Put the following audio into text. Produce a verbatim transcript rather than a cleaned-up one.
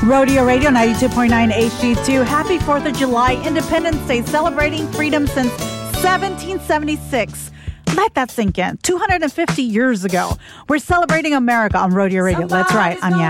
Rodeo Radio ninety-two point nine H D two. Happy fourth of July, Independence Day, celebrating freedom since seventeen seventy-six. Let that sink in. two hundred fifty years ago, we're celebrating America on Rodeo Radio. That's right. I'm